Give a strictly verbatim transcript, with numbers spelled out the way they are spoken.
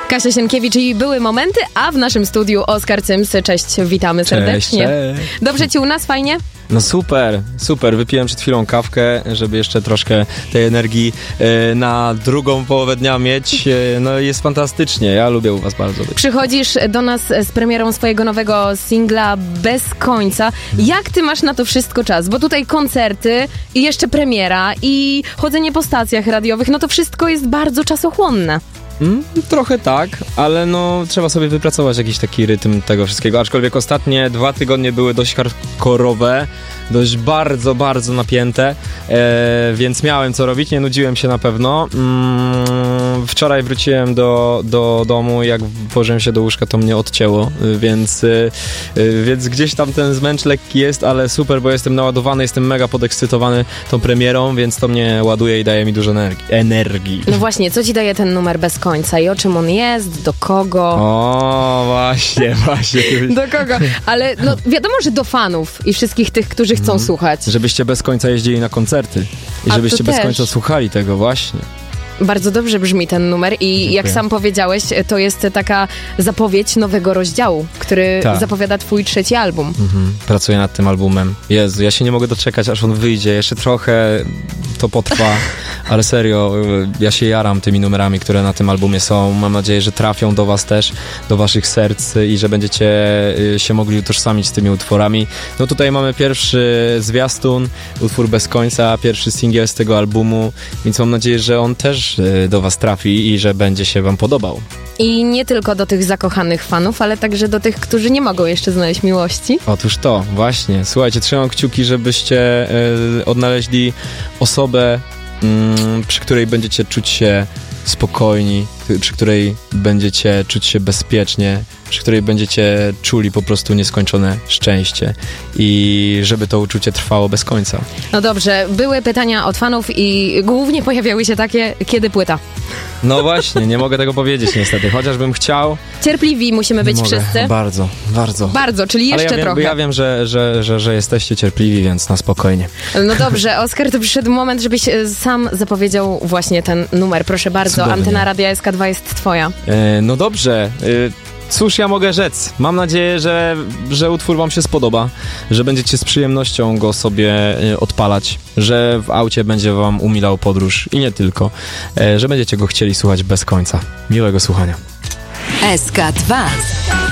Kasia Sienkiewicz i Były Momenty, a w naszym studiu Oskar Cyms. Cześć, witamy serdecznie. Cześć, cześć. Dobrze ci u nas? Fajnie? No super, super. Wypiłem przed chwilą kawkę, żeby jeszcze troszkę tej energii e, na drugą połowę dnia mieć. E, no jest fantastycznie, ja lubię u was bardzo być. Przychodzisz do nas z premierą swojego nowego singla Bez końca. Jak ty masz na to wszystko czas? Bo tutaj koncerty i jeszcze premiera i chodzenie po stacjach radiowych, no to wszystko jest bardzo czasochłonne. Mm, trochę tak, ale no trzeba sobie wypracować jakiś taki rytm tego wszystkiego, aczkolwiek ostatnie dwa tygodnie były dość hardkorowe, dość bardzo, bardzo napięte, e, więc miałem co robić, nie nudziłem się na pewno. Mm, wczoraj wróciłem do, do domu, jak położyłem się do łóżka, to mnie odcięło, więc, e, więc gdzieś tam ten zmęcz lekki jest, ale super, bo jestem naładowany, jestem mega podekscytowany tą premierą, więc to mnie ładuje i daje mi dużo energii. energii. No właśnie, co ci daje ten numer Bez końca i o czym on jest, do kogo? O, właśnie, właśnie. Do kogo? Ale no, wiadomo, że do fanów i wszystkich tych, którzy chcą mm. słuchać. Żebyście bez końca jeździli na koncerty i A żebyście bez też. końca słuchali tego, właśnie. Bardzo dobrze brzmi ten numer i Dziękuję. Jak sam powiedziałeś, to jest taka zapowiedź nowego rozdziału, który tak. zapowiada twój trzeci album. Mhm. Pracuję nad tym albumem. Jezu, ja się nie mogę doczekać, aż on wyjdzie. Jeszcze trochę to potrwa, ale serio, ja się jaram tymi numerami, które na tym albumie są. Mam nadzieję, że trafią do was też, do waszych serc i że będziecie się mogli utożsamić z tymi utworami. No tutaj mamy pierwszy zwiastun, utwór Bez końca, pierwszy singiel z tego albumu, więc mam nadzieję, że on też do was trafi i że będzie się wam podobał. I nie tylko do tych zakochanych fanów, ale także do tych, którzy nie mogą jeszcze znaleźć miłości. Otóż to, właśnie. Słuchajcie, trzymam kciuki, żebyście y, odnaleźli osobę, y, przy której będziecie czuć się spokojni, przy której będziecie czuć się bezpiecznie, przy której będziecie czuli po prostu nieskończone szczęście i żeby to uczucie trwało bez końca. No dobrze, były pytania od fanów i głównie pojawiały się takie, kiedy płyta? No właśnie, nie mogę tego powiedzieć niestety, chociażbym chciał. Cierpliwi musimy być mogę. wszyscy. Bardzo, bardzo. Bardzo, czyli jeszcze Ale ja wiem, trochę. Ja wiem, że, że, że, że jesteście cierpliwi, więc na spokojnie. No dobrze, Oskar, to przyszedł moment, żebyś sam zapowiedział właśnie ten numer. Proszę bardzo, Cudownie. Antena Radia S K dwa jest twoja. E, no dobrze. E, Cóż ja mogę rzec? Mam nadzieję, że, że utwór wam się spodoba, że będziecie z przyjemnością go sobie odpalać, że w aucie będzie wam umilał podróż i nie tylko, że będziecie go chcieli słuchać bez końca. Miłego słuchania. S K dwa.